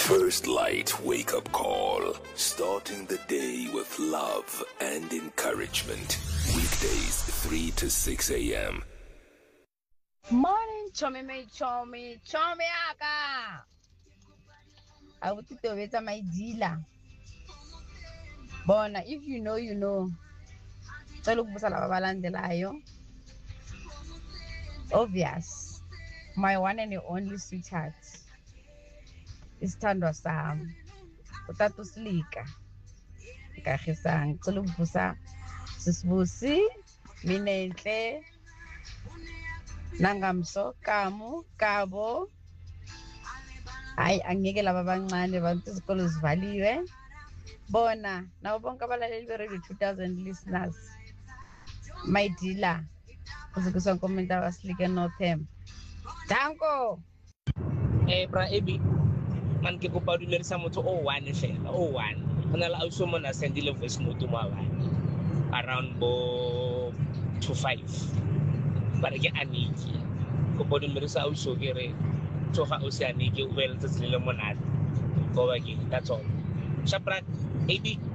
First Light Wake Up Call. Starting the day with love and encouragement. Weekdays 3 to 6 a.m. Morning, chomi aka. I would tell you my dealer. Bona, if you know, you know. Obvious. My one and only sweetheart is Tandwa Sam. Utatu Slika. Kahisang. Tulubusa. Sisbusi. Minentle. Nangamso. Kamu. Kabo. Hayi angeke laba bancane bantu isikolo zivaliwe. Bona nabo bonke abalaleli be-radio 2000 listeners. My dealer. Kusukuswa komenta wasilike Northam. Danko. Bra Ebi. Man ke kopa dulerisa motho o 1 fela, o 1. Hona la auso mona sendile voice note mo abane. Around bo 25. Bare ke aniki. Kopa dulerisa auso ke re tsoga o se aniki o beletsa le monate. Go ba ke that's all. Shaprak Ebi